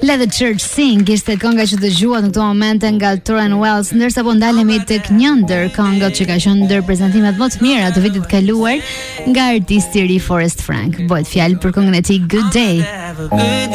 Let the Church Sing ishte kënga që dëgjuat në këto momente nga Torren Wells, ndërsa po ndalemi tek një ndër këngët që ka qenë ndër prezantimet më të mira të vitit kaluar nga artisti i ri Forrest Frank. Bëhet fjalë për këngën e tij Good Day.